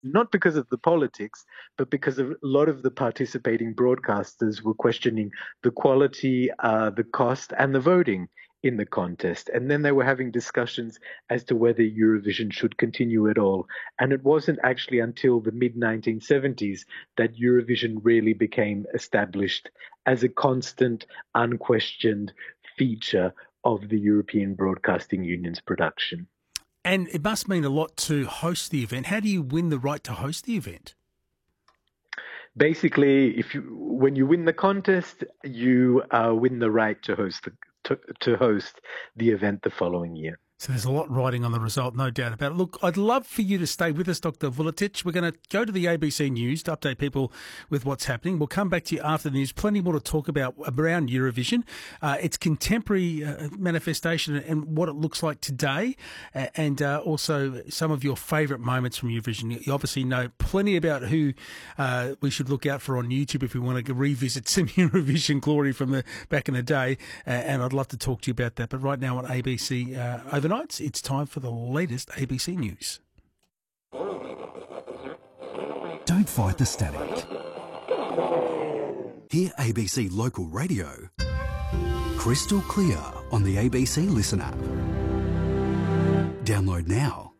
not because of the politics, but because of a lot of the participating broadcasters were questioning the quality, the cost, and the voting in the contest. And then they were having discussions as to whether Eurovision should continue at all. And it wasn't actually until the mid 1970s that Eurovision really became established as a constant, unquestioned feature of the European Broadcasting Union's production. And it must mean a lot to host the event. How do you win the right to host the event? Basically, when you win the contest, you win the right to host the event the following year. So there's a lot riding on the result, no doubt about it. Look, I'd love for you to stay with us, Dr. Vuletic. We're going to go to the ABC News to update people with what's happening. We'll come back to you after the news. Plenty more to talk about around Eurovision, its contemporary manifestation and what it looks like today, and also some of your favourite moments from Eurovision. You obviously know plenty about who we should look out for on YouTube if we want to revisit some Eurovision glory from the back in the day, and I'd love to talk to you about that. But right now on ABC Overnights, it's time for the latest ABC News. Don't fight the static. Hear ABC Local Radio crystal clear on the ABC Listen app. Download now.